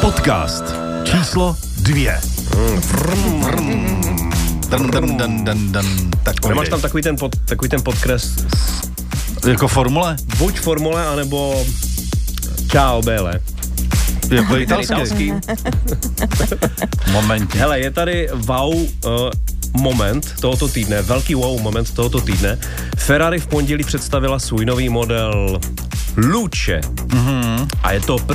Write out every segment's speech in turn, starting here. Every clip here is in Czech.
Podcast číslo 2. Máš tam takový ten podkres jako formule? Buď formule, anebo Ciao Bele. Jako italský. Momentě. Hele, je tady moment tohoto týdne, velký wow moment tohoto týdne. Ferrari v pondělí představila svůj nový model Luce. Mm-hmm. A je to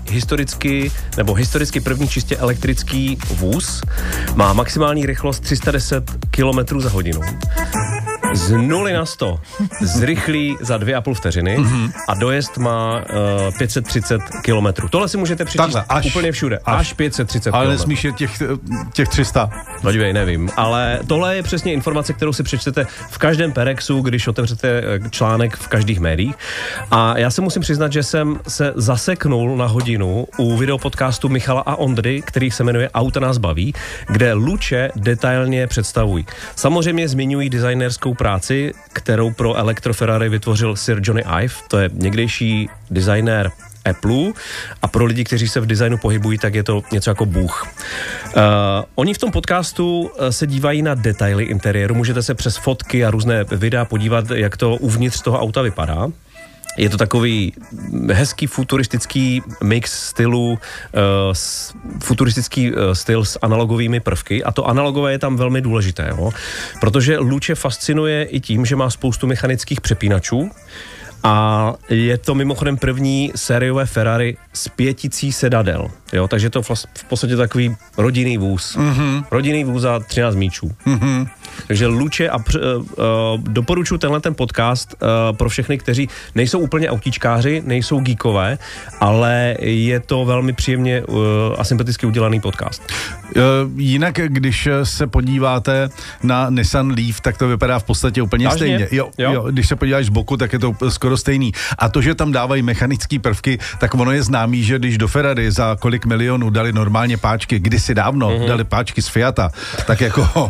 historicky první čistě elektrický vůz. Má maximální rychlost 310 km za hodinu. Z 0 na 100 zrychlí za 2,5 vteřiny a dojezd má 530 kilometrů. Tohle si můžete přečíst úplně všude. Až 530 ale kilometrů. nesmíš je těch 300. No dívej, nevím. Ale tohle je přesně informace, kterou si přečtete v každém Perexu, když otevřete článek v každých médiích. A já se musím přiznat, že jsem se zaseknul na hodinu u videopodcastu Michala a Ondry, který se jmenuje Auta nás baví, kde Luce detailně představují. Samozřejmě zmiňují designerskou práci, kterou pro Ferrari vytvořil Sir Johnny Ive, to je někdejší designér Apple, a pro lidi, kteří se v designu pohybují, tak je to něco jako bůh. Oni v tom podcastu se dívají na detaily interiéru, můžete se přes fotky a různé videa podívat, jak to uvnitř toho auta vypadá. Je to takový hezký futuristický mix stylu, futuristický styl s analogovými prvky, a to analogové je tam velmi důležité, jo? Protože Luce fascinuje i tím, že má spoustu mechanických přepínačů a je to mimochodem první sériové Ferrari s 5 sedadel, jo? Takže to v podstatě takový rodinný vůz. Mm-hmm. Rodinný vůz za 13 míčů. Mm-hmm. Takže Luce a doporučuji tenhle ten podcast pro všechny, kteří nejsou úplně autíčkáři, nejsou geekové, ale je to velmi příjemně a sympaticky udělaný podcast. Jinak, když se podíváte na Nissan Leaf, tak to vypadá v podstatě úplně stejně. Jo. Když se podíváš z boku, tak je to skoro stejný. A to, že tam dávají mechanické prvky, tak ono je známý, že když do Ferrari za kolik milionů dali normálně páčky, kdysi dávno dali páčky z Fiata, tak jako...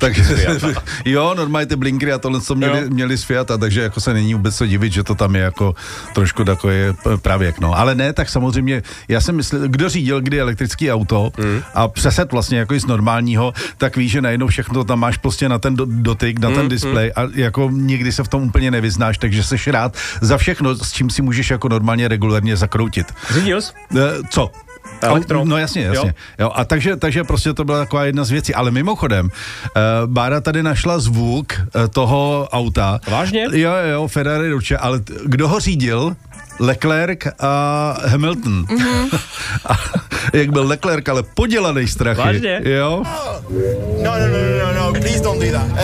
Jo, normálně ty blinkry a tohle, co měli z Fiata, takže jako se není vůbec co divit, že to tam je jako trošku takový pravěk, no. Ale ne, tak samozřejmě, já jsem myslel, kdo řídil kdy elektrický auto a přesed vlastně jako z normálního, tak víš, že najednou všechno tam máš prostě na ten dotyk, na ten displej a jako nikdy se v tom úplně nevyznáš, takže seš rád za všechno, s čím si můžeš jako normálně regulérně zakroutit. Řídil jsi? Co? Elektro. No jasně. Jo, a takže prostě to byla taková jedna z věcí. Ale mimochodem, Bára tady našla zvuk toho auta. Vážně? Jo, Ferrari Luce, ale kdo ho řídil? Leclerc a Hamilton. Mm-hmm. A jak byl Leclerc, ale podělanej strachy. Vážně? Jo? No, please don't do that.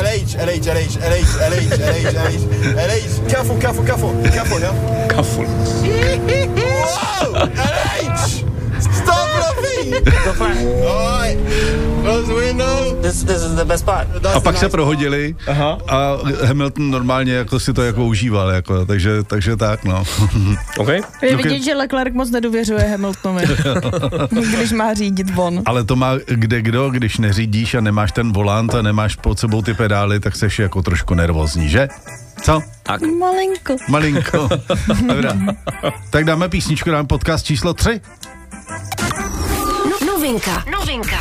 LH. Careful, yeah? Kaful. Wow! LH! Stop laughing! Go fly. Alright. Close the window. This is the best spot. A pak se prohodili a Hamilton normálně jako si to jako užíval, jako, takže tak, no. Okay. Je vidět, že Leclerc moc nedůvěřuje Hamiltonovi, když má řídit on. Ale to má kdekdo, když neřídíš a nemáš ten volant a nemáš pod sebou ty pedály, tak seš jako trošku nervózní, že? Co? Tak. Malinko. Dobrá. Tak dáme písničku, dáme podcast číslo 3. Novinka.